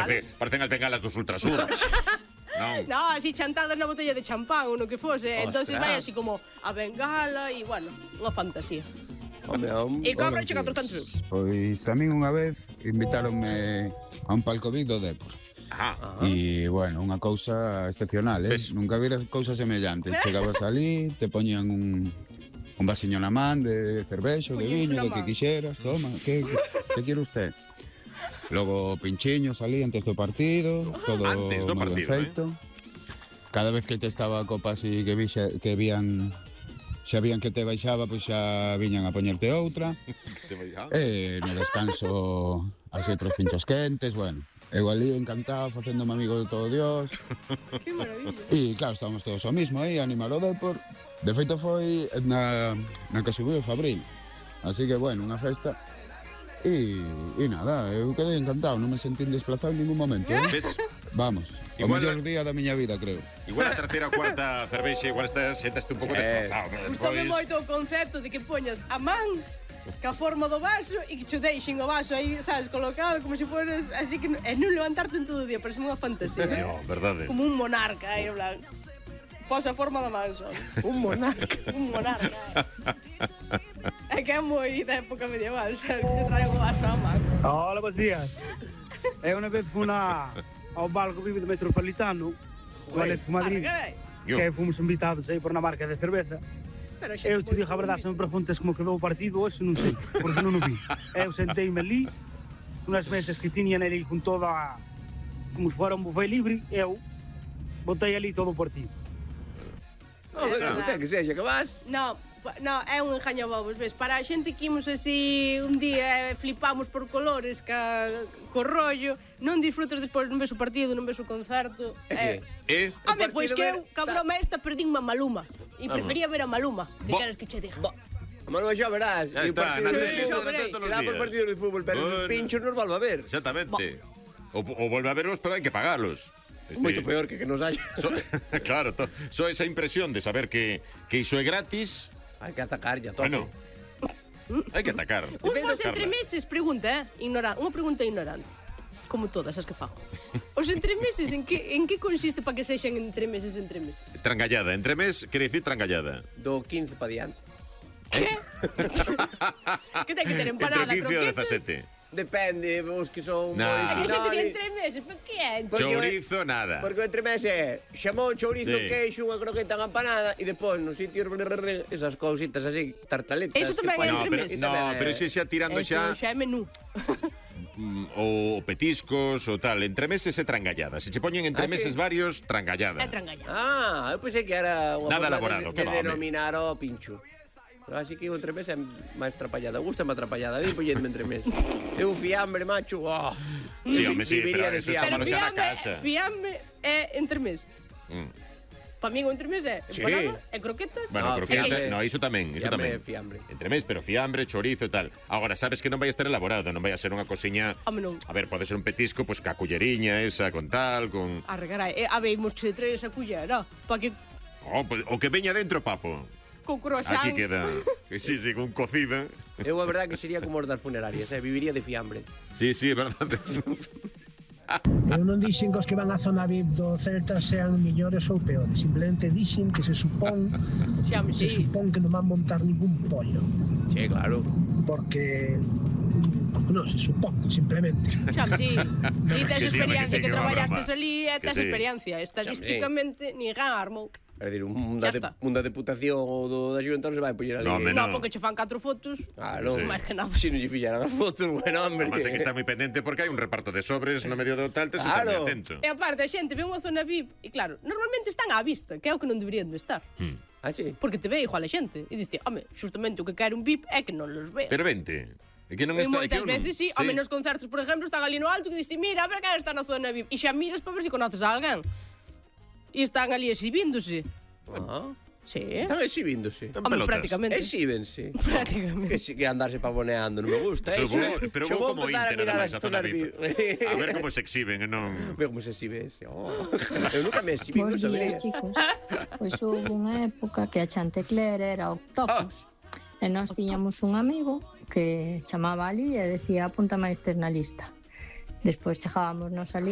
parecen as bengalas dos Ultrasur. No, así chantadas na botella de champán ou no que fose. Entonces vai así como a bengala e, bueno, unha fantasía. E cobra 400 euros. Pois a min unha vez invitáronme a un palco Vic do Depor. E, bueno, unha cousa excepcional, Nunca vira cousa semellante. Chegabas ali, te poñían un vasiño na man de cervexo, de viño, do que quixeras. Toma, que quere usted? Logo pinchiños ali antes do partido, todo moi ben feito. Cada vez que te estaba a copa así que vían que te baixaba, pois xa viñan a poñerte outra. No descanso así outros pinchos quentes, bueno. Eu ali encantado, facéndome amigo de todo Dios. Que maravilla. E claro, estábamos todos ao mismo aí, a animar o Depor. De feito foi na que subiu o Fabril. Así que, bueno, unha festa. E nada, eu quedei encantado, non me sentín desplazado en ningún momento. Vamos, o mellor día da miña vida, creo. Igual a terceira ou cuarta cervexa, igual sentaste un pouco desplazado. Gustame moito o concepto de que poñas a man ca forma do vaso e que che deixen o vaso aí, sabes, colocado como se foras así que non levantarte en todo o día, parece unha fantasía. Verdade. Como un monarca aí, en plan. Posa a forma da man, son. Un monarca. É que é moi da época medieval, sabes, que te trae o vaso a man. Hola, bons días. Eu unha vez fui ao barco vivo do Metropolitano, o Atlético Madrid, que fomos invitados aí por unha marca de cerveza. Eu te digo a verdade, se me preguntas como quedou o partido hoxe, non sei, porque non o vi. Eu senteime ali, unhas mesas que tiñan ali con toda, como se fora un buffet libre, eu botei ali todo o partido. Non ten que sexa, que vas? No, é un engaño bobos, ves? Para a xente que imos así un día flipamos por colores co rollo, non disfrutas despois, non ves o partido, non ves o concerto. Home, pois que eu, cabrón esta, perdín a Maluma. E prefería ver a Maluma. Que queres que che diga? A Maluma xa verás. E o partido será por partidos de fútbol, pero os pinchos nos volva a ver. Exactamente. O volve a verlos, pero hai que pagalos. Moito peor que nos haya. Claro, só esa impresión de saber que iso é gratis. Hai que atacar, ya toque. Bueno, hai que atacar. Uns vos entremeses, pregunta, unha pregunta ignorante. Como todas as que fago. Os entremeses, en que consiste para que sexan entremeses? Trangallada. Entremés quere dicir trangallada. Do 15 pa diante. Que? Que ten que ter empanada, croquetes? Entre 15 e 17. Depende, vos que son moi... A que xente di entremeses, por que é? Chourizo, nada. Porque o entremés é xamón, chourizo, queixo, unha croqueta, unha empanada e depois nos sitios esas cousitas así, tartaletas. Eso tamén é entremés. No, pero ese xa tirando xa... Xa é menú. Ou petiscos ou tal, entremeses e trangallada. Se che poñen entremeses varios, trangallada. É trangallada. Eu pensei que era unha nada elaborado, de denominar o pincho. Pero así que o entremés é máis trapallada. Gústame a trapallada, a mí poñedme entremés. É un fiambre, macho. Sí, home, sí, pero eso está malo xa na casa. Fiambre é entremés. Para min o entremés é empanada e croquetas. Bueno, croquetas, no, iso tamén. Fiambre. Entremés, pero fiambre, chorizo e tal. Agora, sabes que non vai a estar elaborado, non vai a ser unha cosiña... A ver, pode ser un petisco, pois, ca culleriña esa, con tal, con... Arregarai, habemos che traer esa cullera, para que... O que veña dentro, papo. Con croissant. Aquí queda, sí, con cocida. Eu a verdade que sería como os das funerarias, viviría de fiambre. Sí, é verdade. Eu non dixen que os que van á zona VIP do Celta sean millores ou peores, simplemente dixen que se supón que non van montar ningún pollo. Sí, claro. Porque non, se supón, simplemente. E tes experiencia que traballastes ali e tes experiencia. Estadísticamente, ni gan armou. É dicir, un da deputación ou da Xunta non se vai poñer ali. Non, porque che fan 4 fotos. Claro, máis que nada. Se non lle fillaran as fotos, bueno, hombre. Mas é que está moi pendente porque hai un reparto de sobres no medio do tal, tes que estar moi atento. E aparte, a xente ve unha zona VIP e claro, normalmente están á vista, que é o que non deberían de estar. Sí? Porque te ve igual a xente. E diste, home, justamente o que quere un VIP é que non los ve. Pero vente. É que non está, moitas veces, sí. Home, nos concertos, por exemplo, están ali no alto que diste, mira, a ver quen está na zona VIP. E xa miras para ver se conoces a alguén. E están ali exhibíndose. Sí. Están exhibíndose. Prácticamente. Exhíbense. Prácticamente. Que andarse pavoneando, non me gusta. Pero vou como Inter, ademais, a zona VIP. A ver como se exhiben, non... A ver como se exhibe ese. Eu nunca me exhibí, non Bos días, sabía. chicos. Pois houve unha época que a Chantecler era Octopus. E nós tiñamos un amigo que chamaba ali e decía, apunta máis na lista. Despois chegábamos nos ali